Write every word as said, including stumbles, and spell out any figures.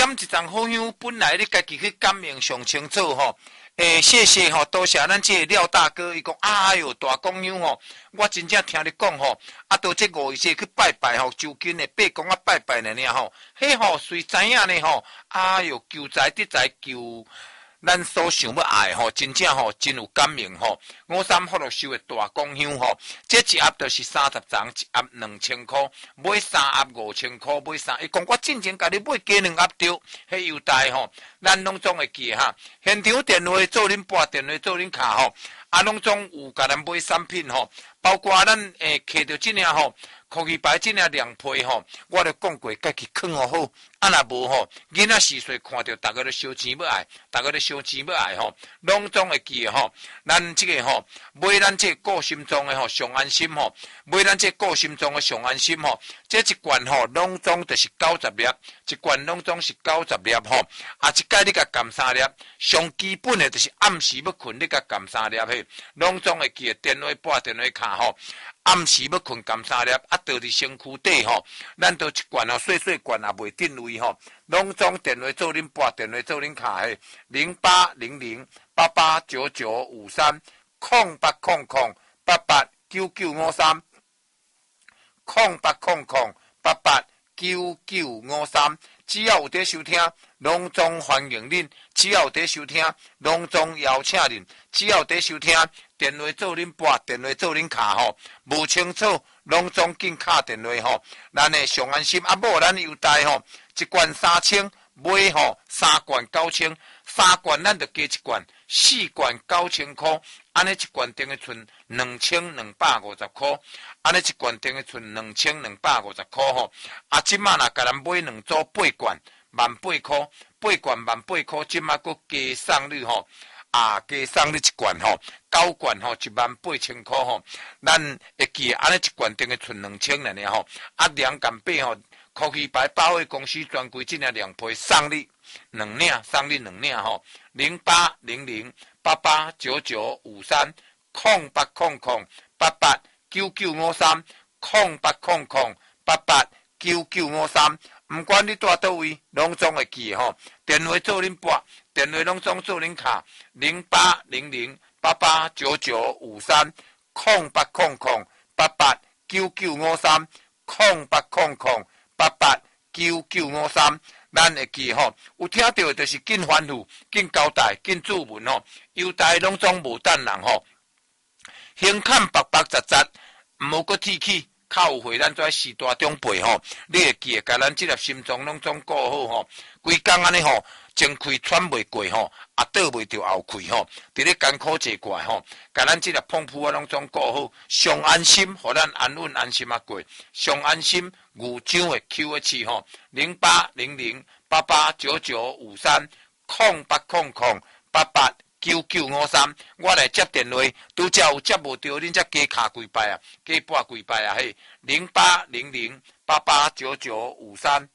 点一丛好香，本来你家己去感应上清楚吼。诶，谢谢吼，多谢咱这廖大哥，伊讲，哎哟，大公羊吼，我真正听你讲吼，啊，到这五月去拜拜吼，就近的八公啊拜拜呢呢吼，迄吼谁知影呢吼，哎哟，求财得财求。咱所想要爱吼，真正吼真有感应吼。五三福禄寿的大公香吼，这一盒就是三十张，一盒两千块，买三盒五千块，买三。伊讲我进前家己买加两盒着，迄优待吼，咱拢总会记哈。现场电话做恁拨电话做恁卡吼，啊拢总有甲咱买产品吼，包括咱诶摕到即领吼。科技牌即领凉被吼，我著讲过，家己藏好好。啊，若无吼，囡仔四岁看到，逐个都烧钱要爱，逐个都烧钱要爱吼，拢总会记吼。咱即个吼，买咱这顾心中的吼上安心吼，买咱这顾心中的上安心吼。这一罐吼，拢总就是九十粒，一罐拢总是九十粒吼。啊，一届你甲含三粒，上基本的就是暗时要困，你甲含三粒嘿，拢总会记电话拨电话卡吼。暗时要困含三粒，啊，倒伫身躯底吼，咱倒一罐吼，细细罐也袂定位吼，拢总电话做恁拨电话做恁卡嘿，零八零零八八九九五三空八空空八八九九五三空八空空八八九九五三，只要有在收听，拢总欢迎恁；只要有在收听，拢总邀请恁；只要有在收听。电话做恁拨，电话做恁卡吼，无清楚，拢总紧敲电话吼。咱诶上安心，啊无咱优待吼，一罐三千，买吼三罐九千，三罐咱就加一罐，四罐九千块，安尼一罐等于剩两千两百五十块，安尼一罐等于剩两千两百五十块吼。啊，即马若甲咱买两组八罐，万八块，八罐万八块，即马佫加送你吼。啊，加送你一罐吼，九罐吼一万八千块吼，咱会记安尼一罐等于剩两千了呢吼。啊，两干八吼，科技牌保险公司专柜即领凉被送你两领，送你两领吼，零八零零八八九九五三空八空空八八九九五三空八空空八八九九五三。毋管你住倒位，拢总会记吼。电话做恁拨，电话拢总做恁卡，零八零零八八九九五三空八空空八八九九五三空八空空八八九九五三。咱会记吼，有听到就是紧吩咐、紧交代、紧注文吼，优待拢总无等人吼。胸坎白白杂杂，毋好阁铁起。较有会咱跩四大长辈吼，你会记甲咱即粒心脏拢总顾好吼，规工安尼吼，前开喘袂过吼，也倒袂着后开吼，伫咧艰苦坐过吼，甲咱即粒碰扑啊拢总顾好，上安心，互咱安稳安心啊过，上安心牛掌的 Q H 吼，零八零零八八九九五三空八空空八八。九九五三，我来接电话，拄则有接无到，恁才加卡几摆啊，加拨几摆啊嘿，零八零零八八九九五三。